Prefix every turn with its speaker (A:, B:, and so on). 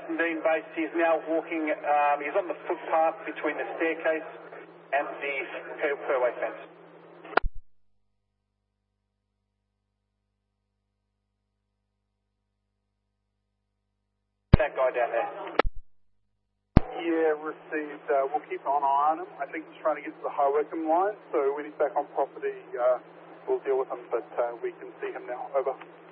A: Bassendean base. He's now walking, he's on the footpath between the staircase and the fairway fence. That guy down there.
B: Yeah, received. We'll keep an eye on him. I think he's trying to get to the High Wycombe line, so when he's back on property, we'll deal with him, but we can see him now. Over.